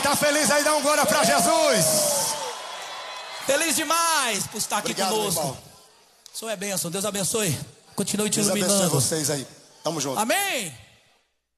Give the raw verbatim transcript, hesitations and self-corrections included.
tá feliz aí, dá um glória pra Jesus. Feliz demais por estar aqui Obrigado, conosco. irmão. O Senhor é bênção, Deus abençoe. Continue te Deus iluminando. abençoe vocês aí. Tamo junto. Amém.